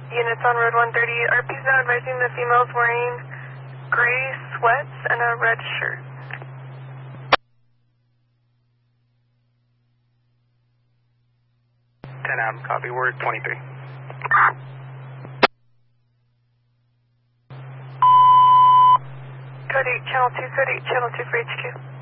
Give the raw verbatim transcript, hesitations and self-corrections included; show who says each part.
Speaker 1: Units on Road one thirty. R P's now advising the female's wearing gray sweats and a red shirt.
Speaker 2: ten M, copy, word twenty-three.
Speaker 1: Code eight, channel two, code eight, channel two for H Q.